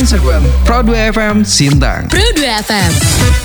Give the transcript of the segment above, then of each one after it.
Instagram Pro2FM Sintang. Pro2FM.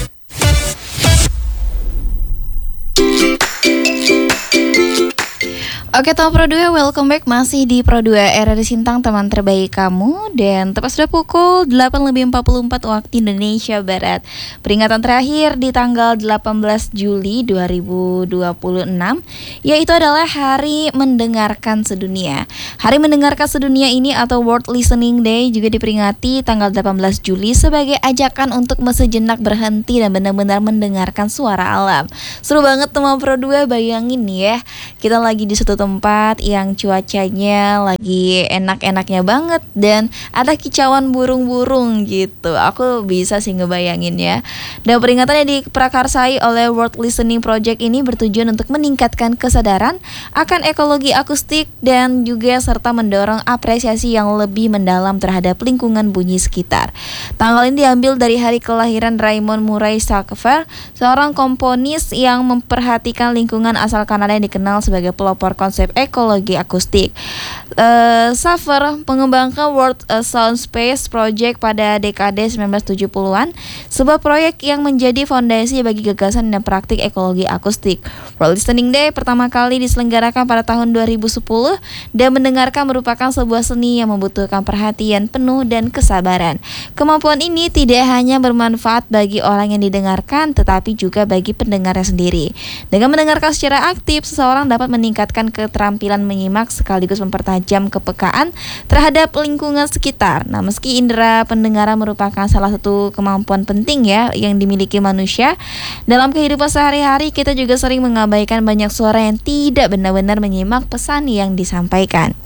Oke, teman Pro2, welcome back. Masih di Pro2 RRI Sintang, teman terbaik kamu. Dan tepat sudah pukul 8.44 waktu Indonesia Barat. Peringatan terakhir di tanggal 18 Juli 2026, yaitu adalah Hari Mendengarkan Sedunia. Hari Mendengarkan Sedunia ini atau World Listening Day juga diperingati tanggal 18 Juli sebagai ajakan untuk sejenak berhenti dan benar-benar mendengarkan suara alam. Seru banget teman Pro2, bayangin nih ya, kita lagi di satu tempat yang cuacanya lagi enak-enaknya banget dan ada kicauan burung-burung gitu. Aku bisa sih ngebayangin ya. Dan peringatannya diprakarsai oleh World Listening Project ini bertujuan untuk meningkatkan kesadaran akan ekologi akustik dan juga serta mendorong apresiasi yang lebih mendalam terhadap lingkungan bunyi sekitar. Tanggal ini diambil dari hari kelahiran Raymond Murray Schafer, seorang komponis yang memperhatikan lingkungan asal Kanada yang dikenal sebagai pelopor konsep ekologi akustik. Schafer mengembangkan World Sound Space Project pada dekade 1970-an, sebuah proyek yang menjadi fondasi bagi gagasan dan praktik ekologi akustik. World Listening Day pertama kali diselenggarakan pada tahun 2010 dan mendengarkan merupakan sebuah seni yang membutuhkan perhatian penuh dan kesabaran. Kemampuan ini tidak hanya bermanfaat bagi orang yang didengarkan, tetapi juga bagi pendengarnya sendiri. Dengan mendengarkan secara aktif, seseorang dapat meningkatkan keterampilan menyimak sekaligus mempertajam kepekaan terhadap lingkungan sekitar. Nah, meski indera pendengaran merupakan salah satu kemampuan penting ya yang dimiliki manusia, dalam kehidupan sehari-hari kita juga sering mengabaikan banyak suara yang tidak benar-benar menyimak pesan yang disampaikan.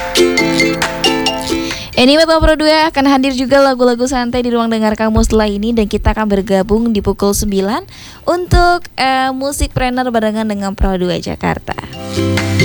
Anyway, Teman Pro2 akan hadir juga lagu-lagu santai di ruang dengar kamu setelah ini, dan kita akan bergabung di pukul 9 untuk Musik Planner barengan dengan Pro2 Jakarta.